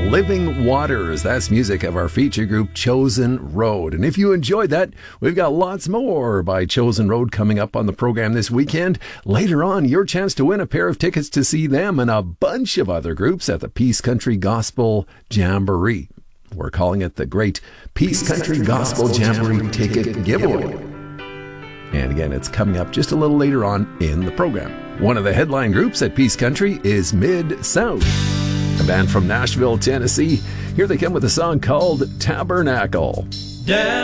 Living Waters. That's music of our feature group, Chosen Road. And if you enjoyed that, we've got lots more by Chosen Road coming up on the program this weekend. Later on, your chance to win a pair of tickets to see them and a bunch of other groups at the Peace Country Gospel Jamboree. We're calling it the Great Peace Country Gospel Jamboree Ticket Giveaway. And again, it's coming up just a little later on in the program. One of the headline groups at Peace Country is Mid-South, a band from Nashville, Tennessee. Here they come with a song called Tabernacle. Down